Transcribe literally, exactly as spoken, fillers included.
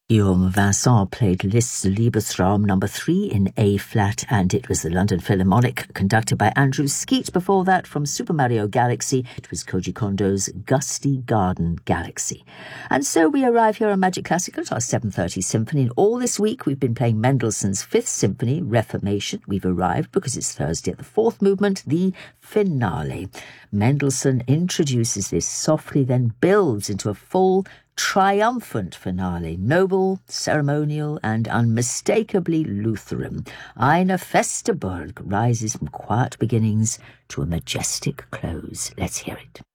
Guillaume Vincent played Liszt's Liebesraum number three in A-flat, and it was the London Philharmonic, conducted by Andrew Skeet. Before that, from Super Mario Galaxy, it was Koji Kondo's Gusty Garden Galaxy. And so we arrive here on Magic Classical at our seven thirty symphony, and all this week we've been playing Mendelssohn's Fifth Symphony, Reformation. We've arrived, because it's Thursday, at the fourth movement, the finale. Mendelssohn introduces this softly, then builds into a full, triumphant finale, noble, ceremonial, and unmistakably Lutheran. Eine Feste Burg rises from quiet beginnings to a majestic close. Let's hear it.